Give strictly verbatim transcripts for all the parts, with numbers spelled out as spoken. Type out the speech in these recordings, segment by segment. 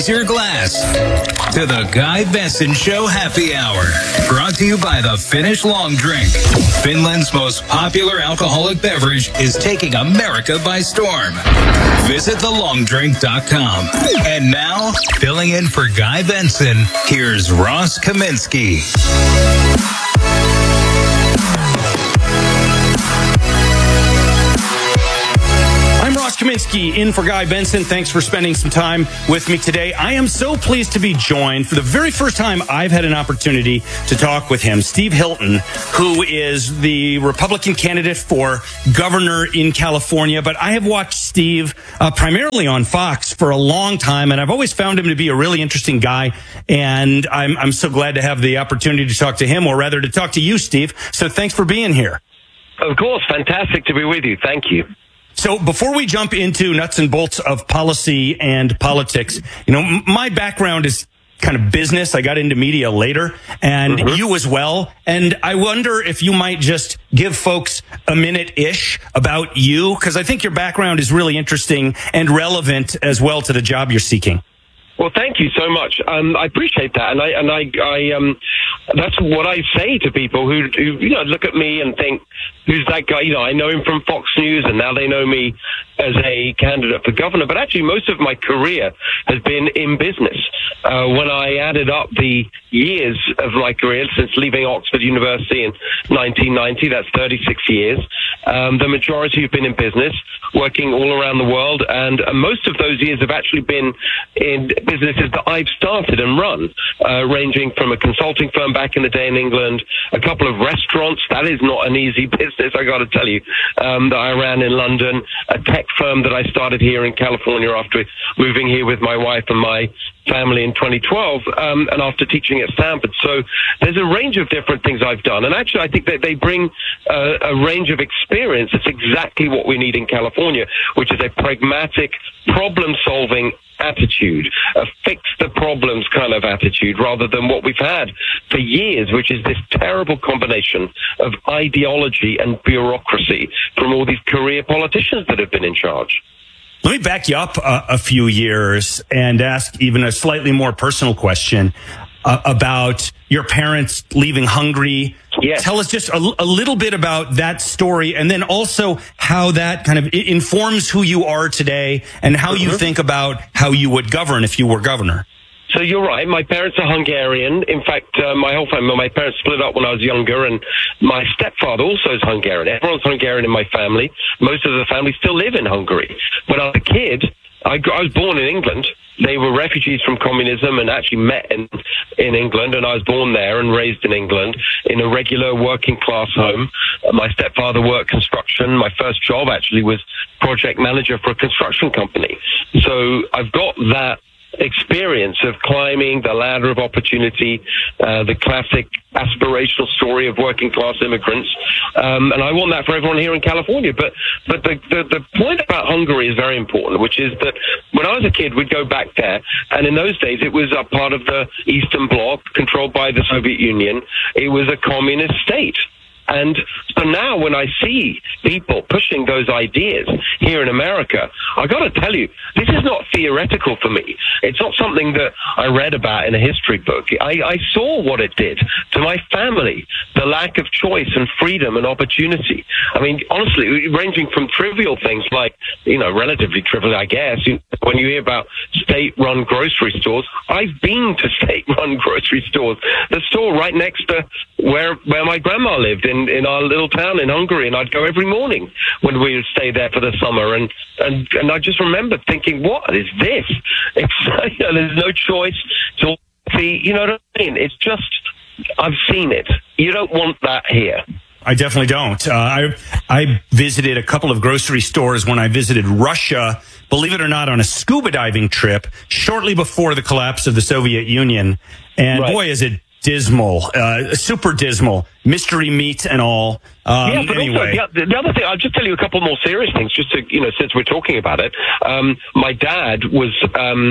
raise your glass to the Guy Benson Show Happy Hour. Brought to you by the Finnish Long Drink. Finland's most popular alcoholic beverage is taking America by storm. Visit the long drink dot com. And now, filling in for Guy Benson, here's Ross Kaminsky. Kaminsky in for Guy Benson. Thanks for spending some time with me today. I am so pleased to be joined for the very first time I've had an opportunity to talk with him, Steve Hilton, who is the Republican candidate for governor in California. But I have watched Steve uh, primarily on Fox for a long time, and I've always found him to be a really interesting guy. And I'm, I'm so glad to have the opportunity to talk to him, or rather to talk to you, Steve. So thanks for being here. Of course. Fantastic to be with you. Thank you. So before we jump into nuts and bolts of policy and politics, you know, m- my background is kind of business. I got into media later, and mm-hmm. you as well. And I wonder if you might just give folks a minute-ish about you, because I think your background is really interesting and relevant as well to the job you're seeking. Well, thank you so much. Um, I appreciate that, and I and I, I um, that's what I say to people who, who, you know, look at me and think, "Who's that guy?" You know, I know him from Fox News, and now they know me as a candidate for governor. But actually, most of my career has been in business. Uh, when I added up the years of my career since leaving Oxford University in nineteen ninety, that's thirty-six years. Um, the majority have been in business, working all around the world, and uh, most of those years have actually been in businesses that I've started and run, uh, ranging from a consulting firm back in the day in England, a couple of restaurants. That is not an easy business, I got to tell you, um, that I ran in London, a tech firm that I started here in California after moving here with my wife and my family in twenty twelve, um, and after teaching at Stanford. So there's a range of different things I've done. And actually, I think that they bring uh, a range of experience. It's exactly what we need in California, which is a pragmatic, problem-solving attitude, a fix the problems kind of attitude, rather than what we've had for years, which is this terrible combination of ideology and bureaucracy from all these career politicians that have been in charge. Let me back you up a, a few years and ask even a slightly more personal question uh, about your parents leaving Hungary. Yes. Tell us just a, a little bit about that story, and then also how that kind of informs who you are today and how mm-hmm. you think about how you would govern if you were governor. So you're right. My parents are Hungarian. In fact, uh, my whole family, my parents split up when I was younger, and my stepfather also is Hungarian. Everyone's Hungarian in my family. Most of the family still live in Hungary. When I was a kid, I, I was born in England. They were refugees from communism and actually met in, in England, and I was born there and raised in England in a regular working class home. Uh, my stepfather worked construction. My first job actually was project manager for a construction company. So I've got that experience of climbing the ladder of opportunity, uh, the classic aspirational story of working class immigrants, um, and I want that for everyone here in California. But but the, the the point about Hungary is very important, which is that when I was a kid, we'd go back there, and in those days it was a part of the Eastern Bloc, controlled by the Soviet Union. It was a communist state. And so now when I see people pushing those ideas here in America, I got to tell you, this is not theoretical for me. It's not something that I read about in a history book. I, I saw what it did to my family, the lack of choice and freedom and opportunity. I mean, honestly, ranging from trivial things like, you know, relatively trivial, I guess, you know, when you hear about state-run grocery stores, I've been to state-run grocery stores. The store right next to where where my grandma lived in In, in our little town in Hungary, and I'd go every morning when we would stay there for the summer, and and, and I just remember thinking, what is this? It's, you know, there's no choice. It's all the, you know what I mean? It's just, I've seen it. You don't want that here. I definitely don't. Uh, I I visited a couple of grocery stores when I visited Russia, believe it or not, on a scuba diving trip shortly before the collapse of the Soviet Union. And right. boy, is it dismal, uh, super dismal, mystery meat and all. Um, yeah, but anyway. also, the, the other thing, I'll just tell you a couple more serious things, just to, you know, since we're talking about it. Um, my dad was um,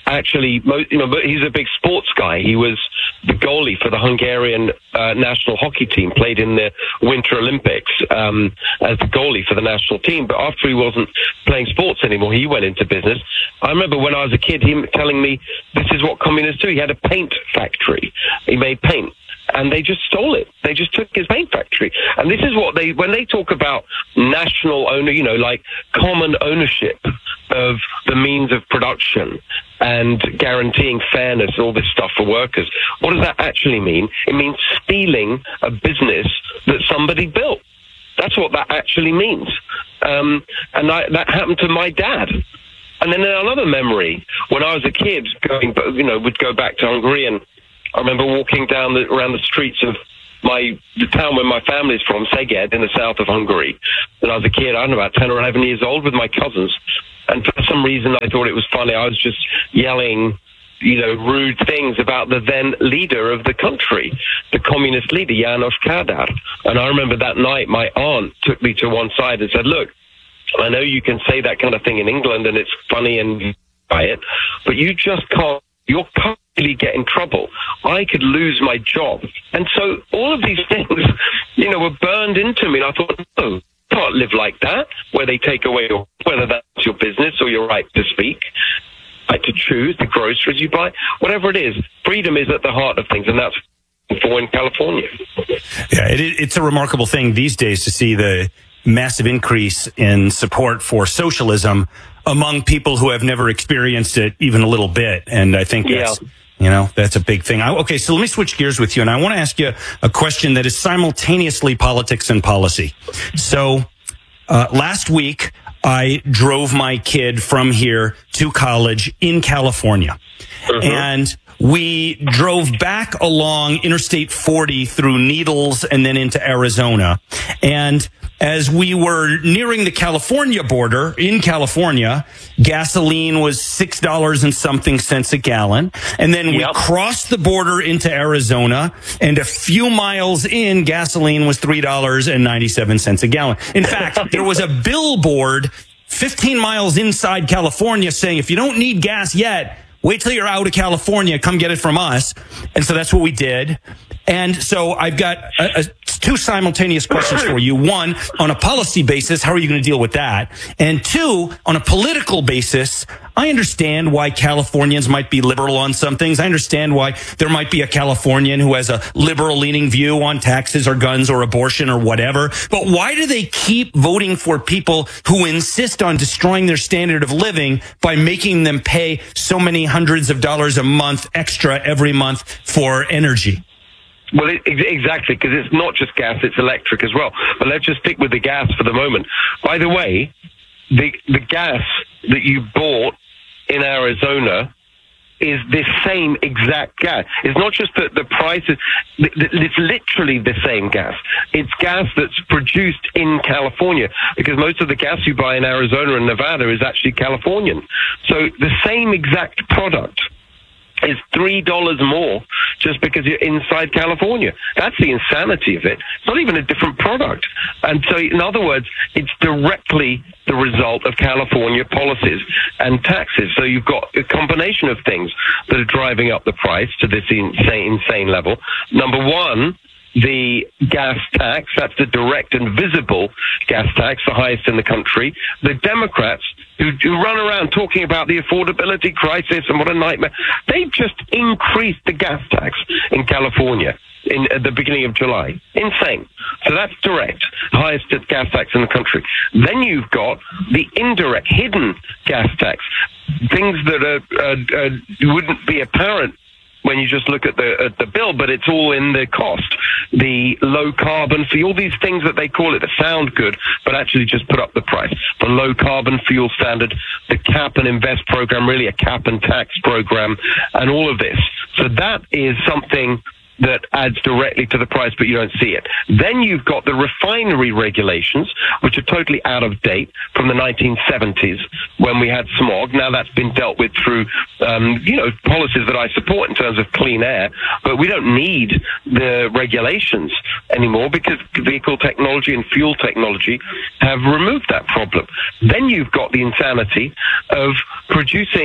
actually, you know, but he's a big sports guy. He was the goalie for the Hungarian uh, national hockey team, played in the Winter Olympics um, as the goalie for the national team. But after he wasn't playing sports anymore, he went into business. I remember when I was a kid, him telling me, this is what communists do. He had a paint factory. He made paint. And they just stole it. They just took his paint factory. And this is what they, when they talk about national owner, you know, like common ownership of the means of production and guaranteeing fairness and all this stuff for workers, what does that actually mean? It means stealing a business that somebody built. That's what that actually means. Um, and I, that happened to my dad. And then another memory, when I was a kid, going, you know, would go back to Hungary, and I remember walking down the, around the streets of my the town where my family's from, Szeged, in the south of Hungary. When I was a kid, I don't know, about ten or eleven years old, with my cousins. And for some reason, I thought it was funny. I was just yelling, you know, rude things about the then leader of the country, the communist leader, János Kádár. And I remember that night, my aunt took me to one side and said, look, I know you can say that kind of thing in England, and it's funny and by it, but you just can't. You'll probably get in trouble. I could lose my job. And so all of these things, you know, were burned into me. And I thought, no, you can't live like that, where they take away your, whether that's your business or your right to speak, right to choose the groceries you buy, whatever it is. Freedom is at the heart of things, and that's for in California. Yeah, it, it's a remarkable thing these days to see the massive increase in support for socialism among people who have never experienced it even a little bit. And I think that's, yeah. you know, that's a big thing. I, okay, so let me switch gears with you. And I want to ask you a question that is simultaneously politics and policy. So uh, last week, I drove my kid from here to college in California. Mm-hmm. And we drove back along Interstate forty through Needles and then into Arizona. And as we were nearing the California border, in California, gasoline was six dollars and something cents a gallon. And then we yep. crossed the border into Arizona, and a few miles in, gasoline was three dollars and ninety-seven cents a gallon. In fact, there was a billboard fifteen miles inside California saying, if you don't need gas yet, wait till you're out of California, come get it from us. And so that's what we did. And so I've got a, a, two simultaneous questions for you. One, on a policy basis, how are you going to deal with that? And two, on a political basis, I understand why Californians might be liberal on some things. I understand why there might be a Californian who has a liberal-leaning view on taxes or guns or abortion or whatever. But why do they keep voting for people who insist on destroying their standard of living by making them pay so many hundreds of dollars a month extra every month for energy? Well, it, exactly, because it's not just gas, it's electric as well. But let's just stick with the gas for the moment. By the way, the the gas that you bought in Arizona is the same exact gas. It's not just that the price is, it's literally the same gas. It's gas that's produced in California, because most of the gas you buy in Arizona and Nevada is actually Californian. So the same exact product is three dollars more just because you're inside California. That's the insanity of it. It's not even a different product. And so, in other words, it's directly the result of California policies and taxes. So you've got a combination of things that are driving up the price to this insane, insane level. Number one, the gas tax, that's the direct and visible gas tax, the highest in the country. The Democrats, who, who run around talking about the affordability crisis and what a nightmare, they just increased the gas tax in California in at the beginning of July. Insane. So that's direct, highest gas tax in the country. Then you've got the indirect, hidden gas tax, things that are, uh, uh, wouldn't be apparent when you just look at the at the bill, but it's all in the cost. The low carbon fuel, all these things that they call it that sound good, but actually just put up the price. The low carbon fuel standard, the cap and invest program, really a cap and tax program, and all of this. So that is something that adds directly to the price, but you don't see it. Then you've got the refinery regulations, which are totally out of date from the nineteen seventies when we had smog. Now that's been dealt with through, um, you know, policies that I support in terms of clean air, but we don't need the regulations anymore because vehicle technology and fuel technology have removed that problem. Then you've got the insanity of producing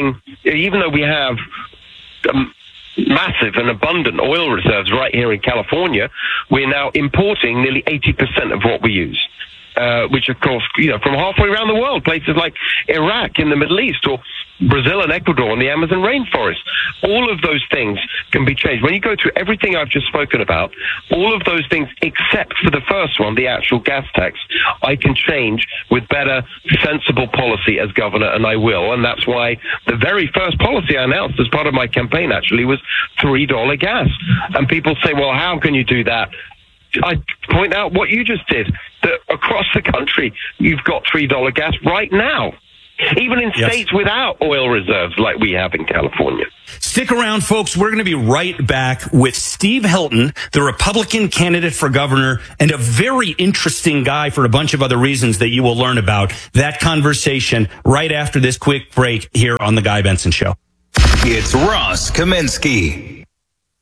even though we have um, massive and abundant oil reserves right here in California, we're now importing nearly eighty percent of what we use. Uh, which, of course, you know, from halfway around the world, places like Iraq in the Middle East or Brazil and Ecuador in the Amazon rainforest. All of those things can be changed. When you go through everything I've just spoken about, all of those things, except for the first one, the actual gas tax, I can change with better, sensible policy as governor, and I will. And that's why the very first policy I announced as part of my campaign, actually, was three dollars gas. And people say, well, how can you do that? I point out what you just did, that across the country, you've got three dollars gas right now, even in yes. states without oil reserves like we have in California. Stick around, folks. We're going to be right back with Steve Hilton, the Republican candidate for governor, and a very interesting guy for a bunch of other reasons that you will learn about. That conversation right after this quick break here on The Guy Benson Show. It's Ross Kaminsky.